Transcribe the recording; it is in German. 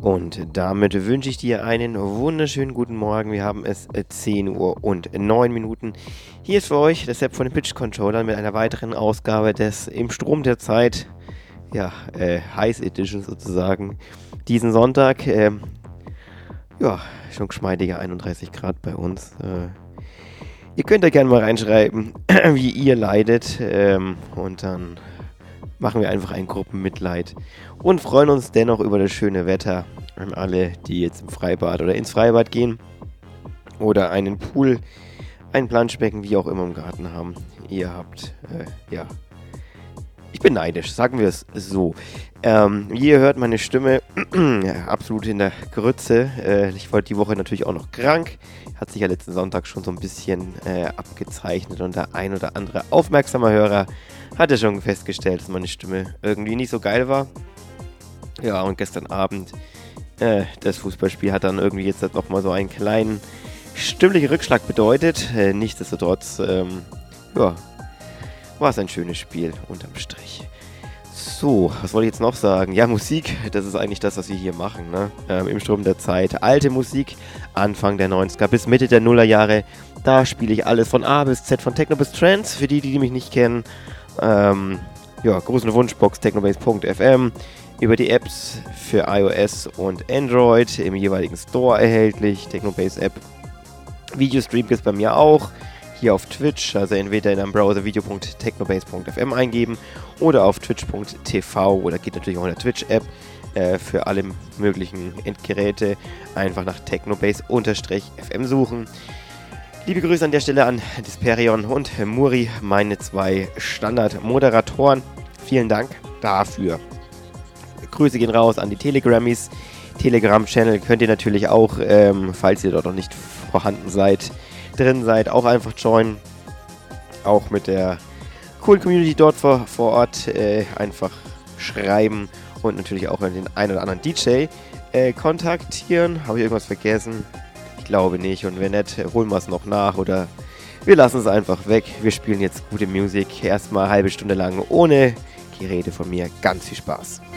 Und damit wünsche ich dir einen wunderschönen guten Morgen. Wir haben es 10 Uhr und 9 Minuten. Hier ist für euch der Sepp von den Pitch Controllern mit einer weiteren Ausgabe des Im Strom der Zeit, Heiß Edition sozusagen. Diesen Sonntag, schon geschmeidige 31 Grad bei uns. Ihr könnt da gerne mal reinschreiben, wie ihr leidet, und dann machen wir einfach ein Gruppenmitleid und freuen uns dennoch über das schöne Wetter an alle, die jetzt im Freibad oder ins Freibad gehen oder einen Pool, ein Planschbecken, wie auch immer im Garten haben. Ihr habt, ich bin neidisch, sagen wir es so. Wie ihr hört, meine Stimme absolut in der Grütze. Ich wollte die Woche natürlich auch noch krank. Hat sich ja letzten Sonntag schon so ein bisschen abgezeichnet und der ein oder andere aufmerksamer Hörer hatte schon festgestellt, dass meine Stimme irgendwie nicht so geil war. Ja, und gestern Abend, das Fußballspiel hat dann irgendwie jetzt halt nochmal so einen kleinen stimmlichen Rückschlag bedeutet. Nichtsdestotrotz, war es ein schönes Spiel unterm Strich. So, was wollte ich jetzt noch sagen? Ja, Musik, das ist eigentlich das, was wir hier machen, ne? Im Strom der Zeit. Alte Musik, Anfang der 90er bis Mitte der Nullerjahre. Da spiele ich alles von A bis Z, von Techno bis Trance, für die mich nicht kennen. Große Wunschbox, technobase.fm, über die Apps für iOS und Android im jeweiligen Store erhältlich, Technobase App. Videostream gibt es bei mir auch, hier auf Twitch, also entweder in einem Browser video.technobase.fm eingeben oder auf twitch.tv oder geht natürlich auch in der Twitch-App für alle möglichen Endgeräte, einfach nach technobase_fm suchen. Liebe Grüße an der Stelle an Disperion und Muri, meine zwei Standard-Moderatoren. Vielen Dank dafür. Grüße gehen raus an die Telegrammies. Telegram-Channel könnt ihr natürlich auch, falls ihr dort noch nicht drin seid, auch einfach joinen. Auch mit der coolen Community dort vor Ort einfach schreiben und natürlich auch den einen oder anderen DJ kontaktieren. Habe ich irgendwas vergessen? Ich glaube nicht, und wenn nicht, holen wir es noch nach oder wir lassen es einfach weg. Wir spielen jetzt gute Musik, erstmal eine halbe Stunde lang ohne Gerede von mir. Ganz viel Spaß.